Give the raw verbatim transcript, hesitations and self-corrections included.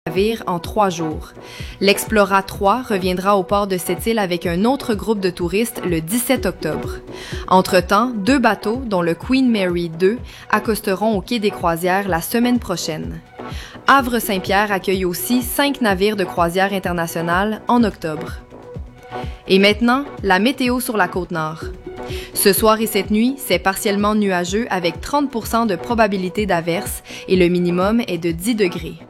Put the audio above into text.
navire en trois jours. L'Explora trois reviendra au port de cette île avec un autre groupe de touristes le dix-sept octobre. Entre-temps, deux bateaux, dont le Queen Mary deux, accosteront au quai des croisières la semaine prochaine. Havre-Saint-Pierre accueille aussi cinq navires de croisière internationale en octobre. Et maintenant, la météo sur la Côte-Nord. Ce soir et cette nuit, c'est partiellement nuageux avec trente pour cent de probabilité d'averse et le minimum est de dix degrés.